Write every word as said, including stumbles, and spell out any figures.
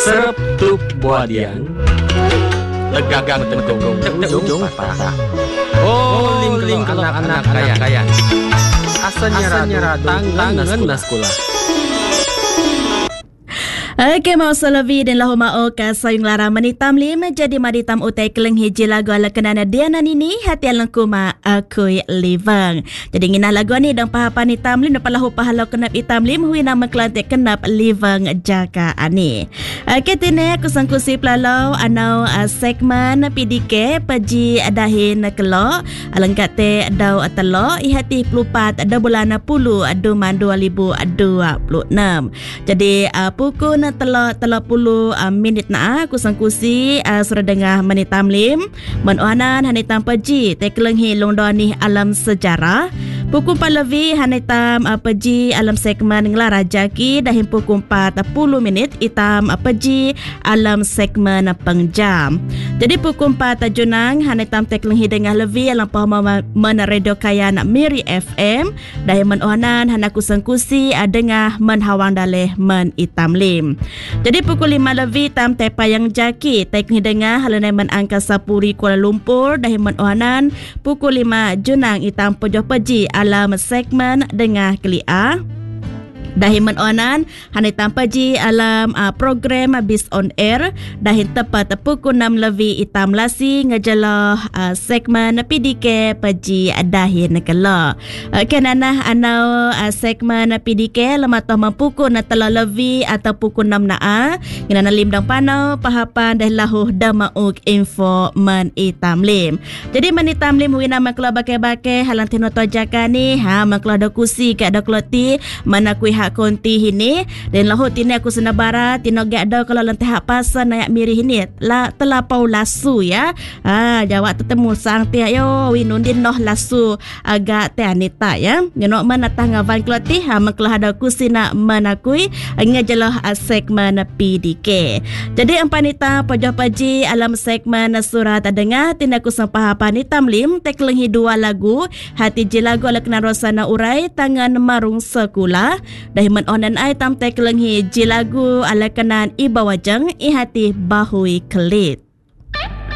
Serap tup buadian Tegagang tegong Ujung patah. Oh ling kalau anak kaya kaya Asalnya radu Tangan naskula. Okey, mau salavi dan lahu mau ka sayung lara manitam lim jadi maditam utai keleng hiji lagu ala kenana dia nan ini hati alang kuma akui livang. Jadi ngina lagu ni dang pahapan hitam lim dapat lahu pahalau kenap hitam lim hui nama kelantik kenap livang jaka ani. Okey, tine aku sangkusi pelalau anau uh, segmen P D K paji dahin kelo alangkat te dau atelo ihati pelupat ada bulan puluh duman dua ribu dua puluh enam. Jadi uh, pukul na telah telah puluh uh, minit na aku sangkusi uh, sudah dengar menitam lim menohanan hanitam paji tekeleng hi longdoni alam sejarah pukul empat lebih hanitam uh, paji alam segmen ngelara jaki dahin pukul empat puluh minit itam uh, paji alam segmen pengjam. Jadi pukul empat junang hanitam tekeleng hi dengar lebih alam pahama men radio kayan Miri F M dahin menohanan hanaku sangkusi uh, dengar menhawang daleh men itam lim. Jadi pukul lima lebih tam tepa yang jaki tekni dengar halanai men angkasa puri Kuala Lumpur dahiman ohanan pukul lima junang itam pojoh peji alam segmen dengar kelia dahiman onan hanai tampaji alam uh, program Bis on Air dahin tepat pukul enam lebih itam lasi ngejalah uh, segmen P D K paji dahin kala uh, kenana anau uh, segmen P D K lematoh mempukul na telah lebih atau pukul enam naa kenana lim dang panau pahapan dah lahuh damauk info men itam lim. Jadi men itam lim wina makla bakai-bakai halang tino tojaka ni ha makla ada kusi ke ada kloti mana kui hak konti hini dan lahu tini aku senabara tino gak ada kalau lantih hak pasan nayak miri hini la telapau lasu ya ha jawab tetemu sang tia yo winundin noh lasu agak teh anita ya ngenok mana tangavan kloti ha maklah ada kusina manakui ngajalah segmen P D K. Jadi empanita pojok paji alam segmen surat dengar tinaku sampah panitam lim teklenghi dua lagu hati je lagu ala kena rosana urai tangan marung sekula dahiman onan ai tam teklenghi je lagu ala kenan ibawajang ihati bahui kelit.